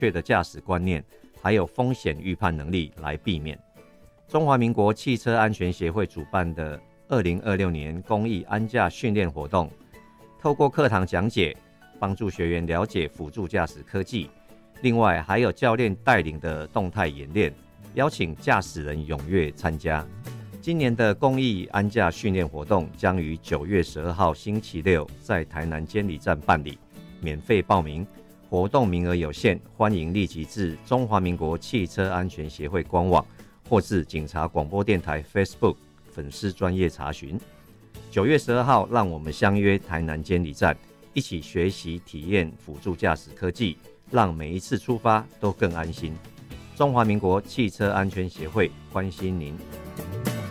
确的驾驶观念，还有风险预判能力来避免。中华民国汽车安全协会主办的2026年公益安驾训练活动，透过课堂讲解，帮助学员了解辅助驾驶科技，另外还有教练带领的动态演练，邀请驾驶人踊跃参加。今年的公益安驾训练活动将于9月12号星期六在台南监理站办理，免费报名，活动名额有限，欢迎立即至中华民国汽车安全协会官网或至警察广播电台 Facebook 粉丝专页查询。9月12号，让我们相约台南监理站，一起学习体验辅助驾驶科技，让每一次出发都更安心。中华民国汽车安全协会关心您。